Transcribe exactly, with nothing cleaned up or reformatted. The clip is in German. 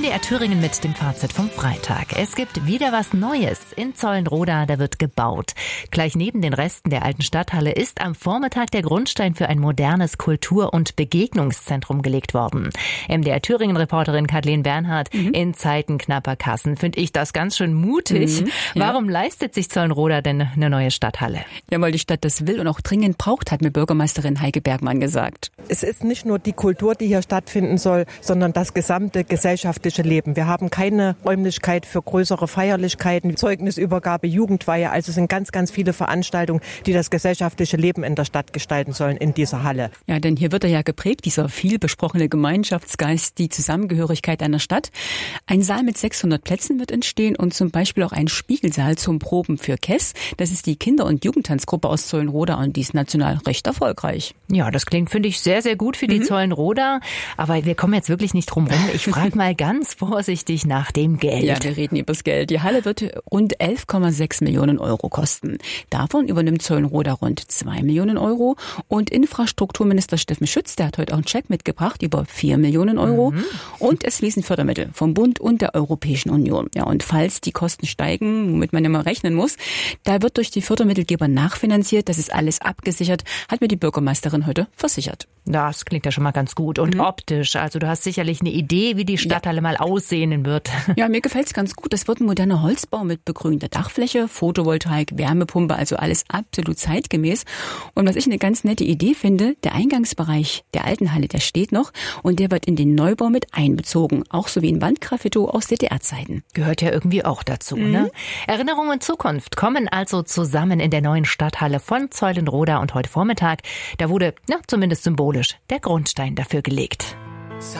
M D R Thüringen mit dem Fazit vom Freitag. Es gibt wieder was Neues. In Zeulenroda, da wird gebaut. Gleich neben den Resten der alten Stadthalle ist am Vormittag der Grundstein für ein modernes Kultur- und Begegnungszentrum gelegt worden. M D R Thüringen-Reporterin Kathleen Bernhard, mhm. in Zeiten knapper Kassen finde ich das ganz schön mutig. Mhm, ja. Warum leistet sich Zeulenroda denn eine neue Stadthalle? Ja, weil die Stadt das will und auch dringend braucht, hat mir Bürgermeisterin Heike Bergmann gesagt. Es ist nicht nur die Kultur, die hier stattfinden soll, sondern das gesamte gesellschaftliche Leben. Wir haben keine Räumlichkeit für größere Feierlichkeiten, Zeugnisübergabe, Jugendweihe. Also es sind ganz, ganz viele Veranstaltungen, die das gesellschaftliche Leben in der Stadt gestalten sollen in dieser Halle. Ja, denn hier wird er ja geprägt, dieser viel besprochene Gemeinschaftsgeist, die Zusammengehörigkeit einer Stadt. Ein Saal mit sechshundert Plätzen wird entstehen und zum Beispiel auch ein Spiegelsaal zum Proben für K E S. Das ist die Kinder- und Jugendtanzgruppe aus Zeulenroda und die ist national recht erfolgreich. Ja, das klingt, finde ich, sehr, sehr gut für die mhm. Zeulenroda. Aber wir kommen jetzt wirklich nicht drum rum. Ich frage mal ganz vorsichtig nach dem Geld. Ja, wir reden über das Geld. Die Halle wird rund elf Komma sechs Millionen Euro kosten. Davon übernimmt Zeulenroda rund zwei Millionen Euro. Und Infrastrukturminister Steffen Schütz, der hat heute auch einen Scheck mitgebracht, über vier Millionen Euro. Mhm. Und es fließen Fördermittel vom Bund und der Europäischen Union. Ja, und falls die Kosten steigen, womit man immer rechnen muss, da wird durch die Fördermittelgeber nachfinanziert. Das ist alles abgesichert, hat mir die Bürgermeisterin heute versichert. Das klingt ja schon mal ganz gut. Und mhm. optisch, also du hast sicherlich eine Idee, wie die Stadthalle ja. mal aussehen wird. Ja, mir gefällt es ganz gut. Das wird ein moderner Holzbau mit begrünter Dachfläche, Photovoltaik, Wärmepumpe, also alles absolut zeitgemäß. Und was ich eine ganz nette Idee finde, der Eingangsbereich der alten Halle, der steht noch und der wird in den Neubau mit einbezogen. Auch so wie ein Wandgraffito aus D D R-Zeiten. Gehört ja irgendwie auch dazu, mhm. ne? Erinnerung und Zukunft kommen also zusammen in der neuen Stadthalle von Zeulenroda und heute Vormittag, da wurde, na, zumindest symbolisch, der Grundstein dafür gelegt.